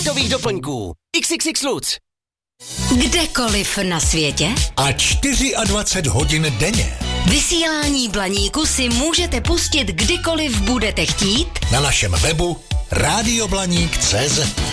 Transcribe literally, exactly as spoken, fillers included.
nových doplňků. iks iks iks Lutz. Kdekoliv na světě a dvacet čtyři hodin denně. Vysílání Blaníku si můžete pustit kdykoliv budete chtít na našem webu rádio blaník tečka cé zet.